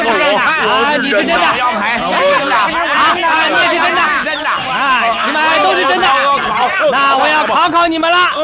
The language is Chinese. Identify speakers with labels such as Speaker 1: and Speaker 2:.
Speaker 1: 啊，你是真的，
Speaker 2: 腰牌，真的
Speaker 1: 啊，你也是真的，
Speaker 2: 真的，
Speaker 1: 啊，你们都是真的，那我要考考你们了。